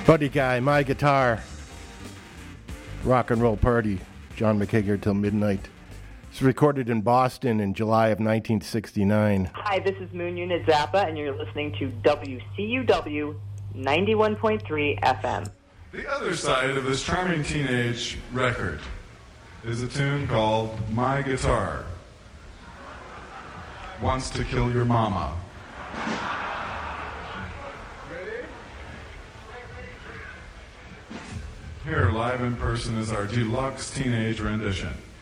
Buddy Guy, My Guitar, Rock and Roll Party, John McHager till midnight. It's recorded in Boston in July of 1969. Hi, this is Moon Unit Zappa, and you're listening to WCUW 91.3 FM. The other side of this charming teenage record is a tune called My Guitar Wants to Kill Your Mama. Here, live in person, is our deluxe teenage rendition.